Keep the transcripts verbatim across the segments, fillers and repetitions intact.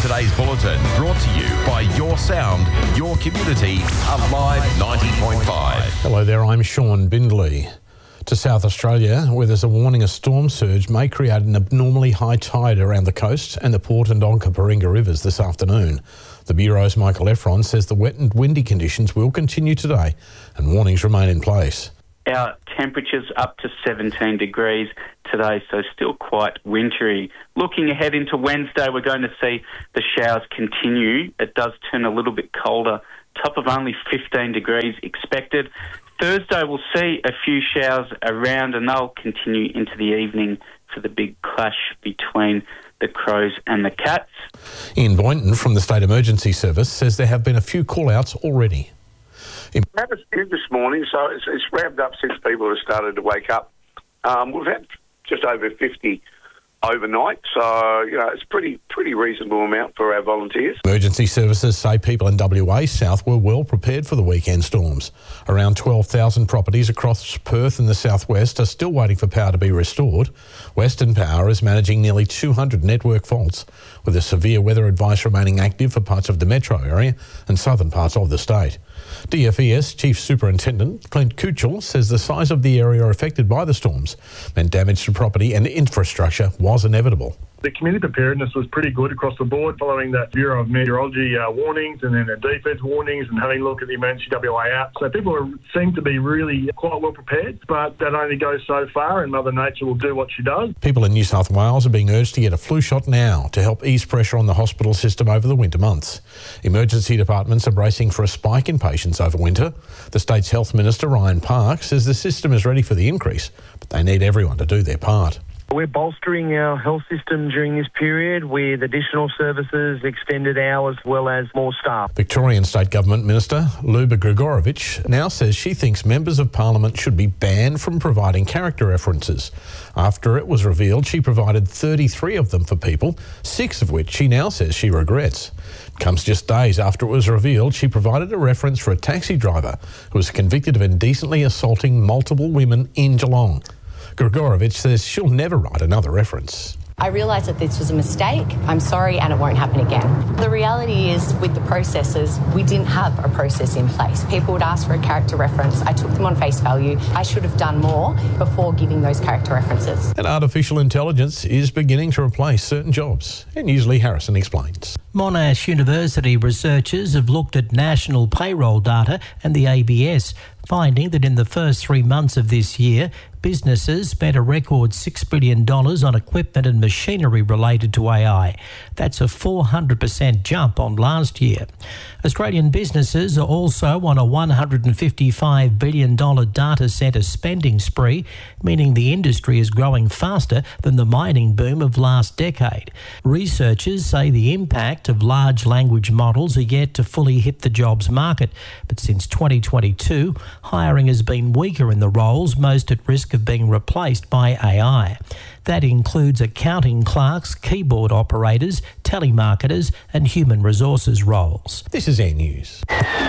today's bulletin brought to you by Your Sound, Your Community, Alive ninety point five. Hello there, I'm Sean Bindley. To South Australia, where there's a warning a storm surge may create an abnormally high tide around the coast and the Port and Onkaparinga rivers this afternoon. The Bureau's Michael Efron says the wet and windy conditions will continue today and warnings remain in place. Our temperature's up to seventeen degrees today, so still quite wintry. Looking ahead into Wednesday, we're going to see the showers continue. It does turn a little bit colder, top of only fifteen degrees expected. Thursday, we'll see a few showers around and they'll continue into the evening for the big clash between the Crows and the Cats. Ian Boynton from the State Emergency Service says there have been a few call-outs already. We had a few this morning, so it's, it's ramped up since people have started to wake up. Um, we've had just over fifty overnight, so you know it's pretty pretty reasonable amount for our volunteers. Emergency services say people in W A South were well prepared for the weekend storms. Around twelve thousand properties across Perth and the southwest are still waiting for power to be restored. Western Power is managing nearly two hundred network faults, with a severe weather advice remaining active for parts of the metro area and southern parts of the state. D F E S Chief Superintendent Clint Kuchel says the size of the area affected by the storms meant damage to property and infrastructure was inevitable. The community preparedness was pretty good across the board, following the Bureau of Meteorology uh, warnings and then the defence warnings and having a look at the emergency W A app. So people are, seem to be really quite well prepared, but that only goes so far and Mother Nature will do what she does. People in New South Wales are being urged to get a flu shot now to help ease pressure on the hospital system over the winter months. Emergency departments are bracing for a spike in patients over winter. The state's Health Minister, Ryan Park, says the system is ready for the increase, but they need everyone to do their part. We're bolstering our health system during this period with additional services, extended hours, as well as more staff. Victorian State Government Minister Luba Gregorovich now says she thinks members of Parliament should be banned from providing character references. After it was revealed she provided thirty-three of them for people, six of which she now says she regrets. It comes just days after it was revealed she provided a reference for a taxi driver who was convicted of indecently assaulting multiple women in Geelong. Gregorovich says she'll never write another reference. I realised that this was a mistake. I'm sorry and it won't happen again. The reality is with the processes, we didn't have a process in place. People would ask for a character reference. I took them on face value. I should have done more before giving those character references. And artificial intelligence is beginning to replace certain jobs. And Lee Harrison explains. Monash University researchers have looked at national payroll data and the A B S, finding that in the first three months of this year, businesses spent a record six billion dollars on equipment and machinery related to A I. That's a four hundred percent jump on last year. Australian businesses are also on a one hundred fifty-five billion dollars data centre spending spree, meaning the industry is growing faster than the mining boom of last decade. Researchers say the impact of large language models are yet to fully hit the jobs market, but since twenty twenty-two, hiring has been weaker in the roles most at risk of being replaced by A I. That includes accounting clerks, keyboard operators, telemarketers and human resources roles. This is Air News.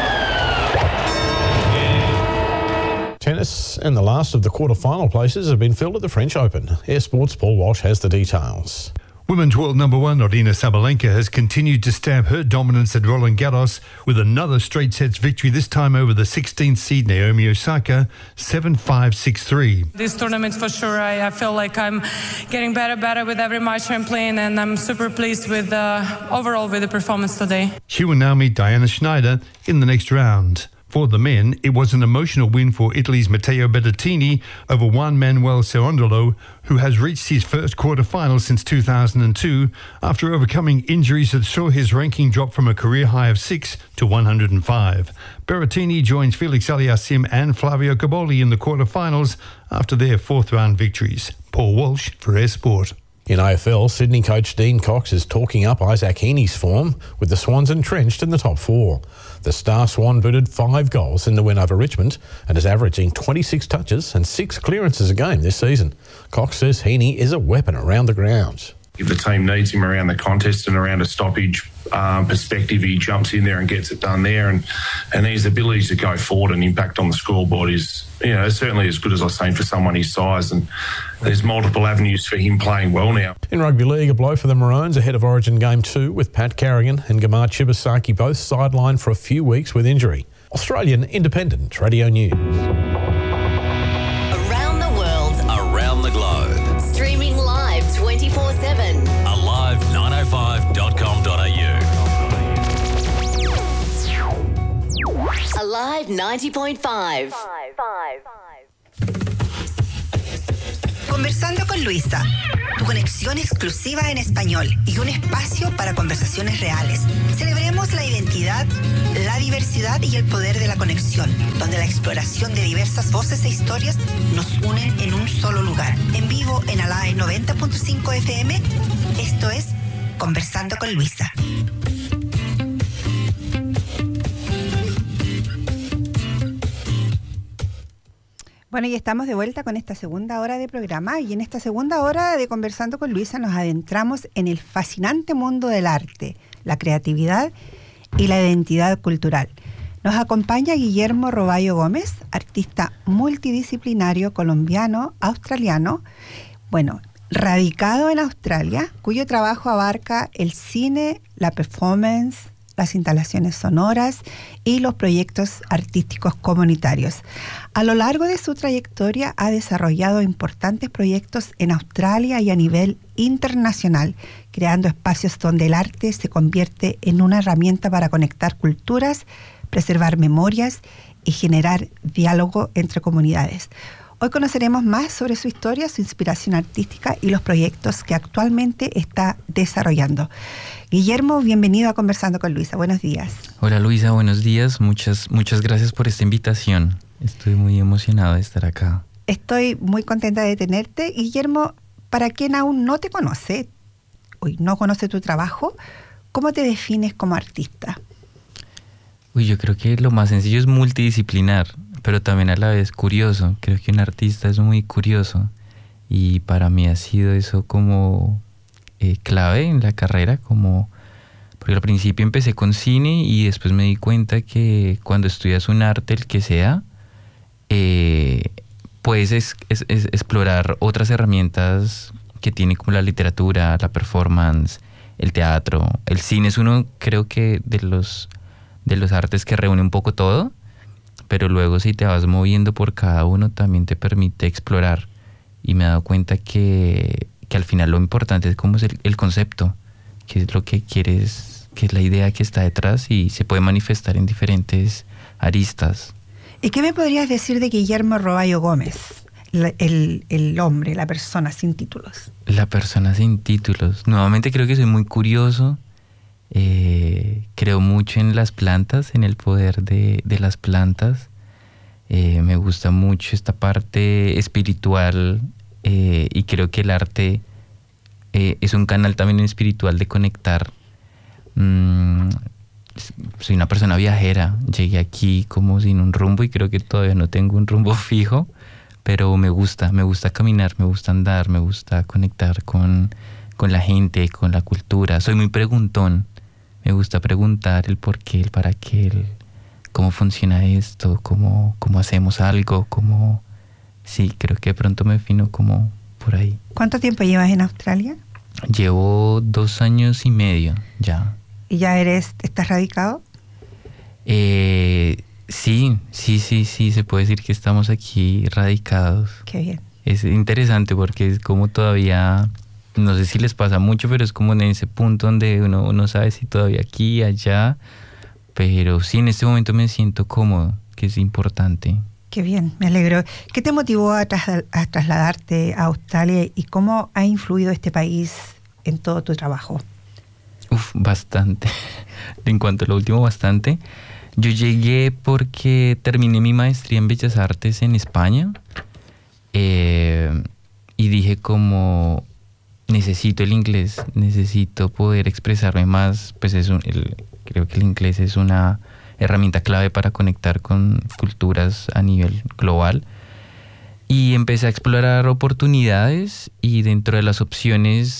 Tennis and the last of the quarter-final places have been filled at the French Open. Air Sports' Paul Walsh has the details. Women's world number one, Aryna Sabalenka, has continued to stamp her dominance at Roland Garros with another straight sets victory, this time over the sixteenth seed Naomi Osaka, seven five, six three. This tournament for sure, I, I feel like I'm getting better, better with every match I'm playing, and I'm super pleased with uh, overall with the performance today. She will now meet Diana Schneider in the next round. For the men, it was an emotional win for Italy's Matteo Berrettini over Juan Manuel Cerundolo, who has reached his first quarter-final since two thousand two after overcoming injuries that saw his ranking drop from a career high of six to one hundred five. Berrettini joins Felix Aliassime and Flavio Cobolli in the quarter-finals after their fourth-round victories. Paul Walsh for Air Sport. In A F L, Sydney coach Dean Cox is talking up Isaac Heaney's form, with the Swans entrenched in the top four. The Star Swan booted five goals in the win over Richmond and is averaging twenty-six touches and six clearances a game this season. Cox says Heaney is a weapon around the ground. If the team needs him around the contest and around a stoppage um, perspective, he jumps in there and gets it done there. And, and his ability to go forward and impact on the scoreboard is, you know, certainly as good as I've seen for someone his size. And there's multiple avenues for him playing well now. In rugby league, a blow for the Maroons ahead of Origin Game two with Pat Carrigan and Gamar Chibasaki both sidelined for a few weeks with injury. Australian Independent Radio News. Around the world, around the globe. Streaming live twenty-four seven. alive nine oh five dot com dot a u. Alive ninety point five. Conversando con Luisa, tu conexión exclusiva en español y un espacio para conversaciones reales. Celebremos la identidad, la diversidad y el poder de la conexión, donde la exploración de diversas voces e historias nos unen en un solo lugar. En vivo en Alive noventa punto cinco F M, esto es Conversando con Luisa. Bueno, y estamos de vuelta con esta segunda hora de programa, y en esta segunda hora de Conversando con Luisa nos adentramos en el fascinante mundo del arte, la creatividad y la identidad cultural. Nos acompaña Guillermo Robayo Gómez, artista multidisciplinario colombiano, australiano, bueno, radicado en Australia, cuyo trabajo abarca el cine, la performance, las instalaciones sonoras y los proyectos artísticos comunitarios. A lo largo de su trayectoria ha desarrollado importantes proyectos en Australia y a nivel internacional, creando espacios donde el arte se convierte en una herramienta para conectar culturas, preservar memorias y generar diálogo entre comunidades. Hoy conoceremos más sobre su historia, su inspiración artística y los proyectos que actualmente está desarrollando. Guillermo, bienvenido a Conversando con Luisa. Buenos días. Hola Luisa, buenos días. Muchas, muchas gracias por esta invitación. Estoy muy emocionado de estar acá. Estoy muy contenta de tenerte. Guillermo, para quien aún no te conoce, hoy no conoce tu trabajo, ¿cómo te defines como artista? Uy, yo creo que lo más sencillo es multidisciplinar, pero también a la vez curioso. Creo que un artista es muy curioso y para mí ha sido eso como eh, clave en la carrera, como porque al principio empecé con cine y después me di cuenta que cuando estudias un arte, el que sea, eh, puedes es, es, es explorar otras herramientas que tiene como la literatura, la performance, el teatro. El cine es uno, creo que de los, de los artes que reúne un poco todo, pero luego si te vas moviendo por cada uno también te permite explorar. Y me he dado cuenta que, que al final lo importante es cómo es el, el concepto, qué es lo que quieres, qué es la idea que está detrás y se puede manifestar en diferentes aristas. ¿Y qué me podrías decir de Guillermo Robayo Gómez, la, el, el hombre, la persona sin títulos? La persona sin títulos. Nuevamente creo que soy muy curioso. Eh, creo mucho en las plantas, en el poder de, de las plantas. Eh, me gusta mucho esta parte espiritual eh, y creo que el arte eh, es un canal también espiritual de conectar. Mm, soy una persona viajera, llegué aquí como sin un rumbo y creo que todavía no tengo un rumbo fijo, pero me gusta, me gusta caminar, me gusta andar, me gusta conectar con, con la gente, con la cultura. Soy muy preguntón. Me gusta preguntar el por qué, el para qué, el cómo funciona esto, cómo, cómo hacemos algo, cómo... Sí, creo que de pronto me defino como por ahí. ¿Cuánto tiempo llevas en Australia? Llevo dos años y medio ya. ¿Y ya eres, estás radicado? Eh, sí, sí, sí, sí, se puede decir que estamos aquí radicados. Qué bien. Es interesante porque es como todavía... No sé si les pasa mucho, pero es como en ese punto donde uno no sabe si todavía aquí, allá. Pero sí, en este momento me siento cómodo, que es importante. Qué bien, me alegro. ¿Qué te motivó a, tras, a trasladarte a Australia y cómo ha influido este país en todo tu trabajo? Uf, bastante. En cuanto a lo último, bastante. Yo llegué porque terminé mi maestría en Bellas Artes en España. Eh, y dije como... necesito el inglés, necesito poder expresarme más, pues es un, el, creo que el inglés es una herramienta clave para conectar con culturas a nivel global. Y empecé a explorar oportunidades y dentro de las opciones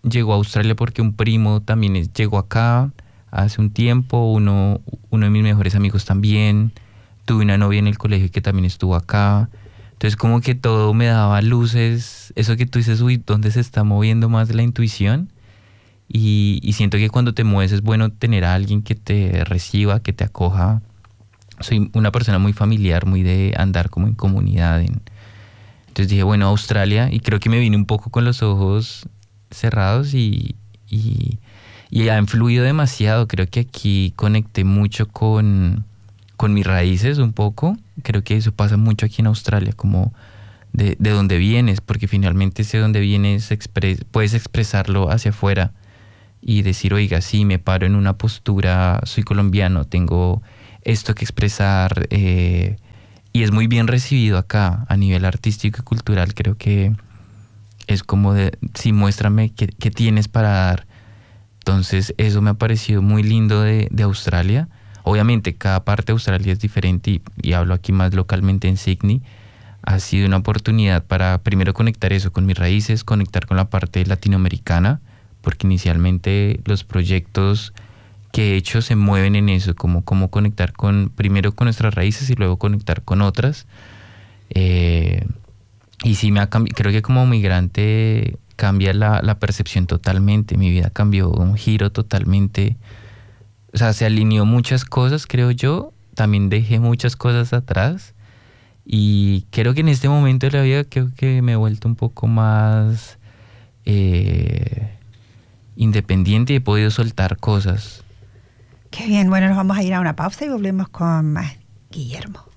llegó a Australia porque un primo también es- llegó acá hace un tiempo, uno, uno de mis mejores amigos también, tuve una novia en el colegio que también estuvo acá. Entonces como que todo me daba luces, eso que tú dices, uy, ¿dónde se está moviendo más la intuición? Y, y siento que cuando te mueves es bueno tener a alguien que te reciba, que te acoja. Soy una persona muy familiar, muy de andar como en comunidad. en- Entonces dije, bueno, Australia, y creo que me vine un poco con los ojos cerrados y, y, y ha influido demasiado. Creo que aquí conecté mucho con, con mis raíces un poco. Creo que eso pasa mucho aquí en Australia, como de, de dónde vienes, porque finalmente ese dónde vienes expres- puedes expresarlo hacia afuera y decir, oiga, sí, me paro en una postura, soy colombiano, tengo esto que expresar, eh, y es muy bien recibido acá a nivel artístico y cultural. Creo que es como de, sí, muéstrame qué, qué tienes para dar. Entonces eso me ha parecido muy lindo de, de Australia. Obviamente cada parte de Australia es diferente y, y hablo aquí más localmente en Sydney. Ha sido una oportunidad para primero conectar eso con mis raíces, conectar con la parte latinoamericana, porque inicialmente los proyectos que he hecho se mueven en eso, como cómo conectar con, primero con nuestras raíces y luego conectar con otras. Eh, y sí me ha cambiado, creo que como migrante cambia la, la percepción totalmente, mi vida cambió un giro totalmente, o sea, se alineó muchas cosas, creo yo, también dejé muchas cosas atrás y creo que en este momento de la vida creo que me he vuelto un poco más eh, independiente y he podido soltar cosas. Qué bien, bueno, nos vamos a ir a una pausa y volvemos con más Guillermo.